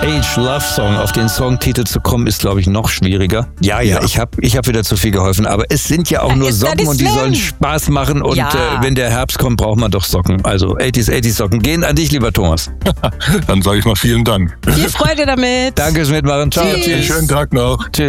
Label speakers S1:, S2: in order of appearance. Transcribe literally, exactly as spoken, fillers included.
S1: Age Love Song. Auf den Songtitel zu kommen, ist, glaube ich, noch schwieriger. Ja, ja, ich habe ich hab wieder zu viel geholfen. Aber es sind ja auch
S2: Na,
S1: nur
S2: ist
S1: Socken
S2: das
S1: und die
S2: schlimm?
S1: sollen Spaß machen. Und
S2: Ja.
S1: äh, wenn der Herbst kommt, braucht man doch Socken. Also achtziger, achtziger Socken. Gehen an dich, lieber Thomas.
S3: Dann sage ich mal vielen Dank.
S2: Viel Freude damit.
S1: Danke fürs Mitmachen. Ciao.
S2: Tschüss.
S3: Schönen Tag noch.
S1: Tschüss.